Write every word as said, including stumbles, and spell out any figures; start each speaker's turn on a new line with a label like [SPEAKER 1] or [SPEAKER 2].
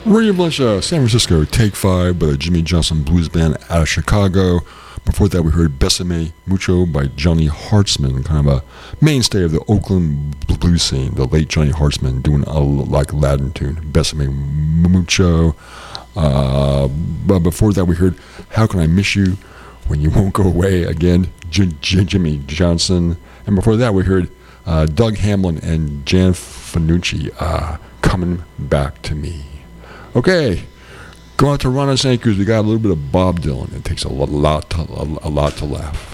[SPEAKER 1] Radio Blanche, uh, San Francisco, Take Five by the Jimmy Johnson Blues Band out of Chicago. Before that, we heard Besame Mucho by Johnny Hartzman, kind of a mainstay of the Oakland blues scene. The late Johnny Hartzman doing a like Latin tune, Besame Mucho. Uh, but before that, we heard How Can I Miss You When You Won't Go Away, again, J- J- Jimmy Johnson. And before that, we heard uh, Doug Hamlin and Jan Fanucci, uh, Coming Back to Me. Okay, go out to Ron and Anchors. We got a little bit of Bob Dylan. It takes a lot, to, a lot to laugh.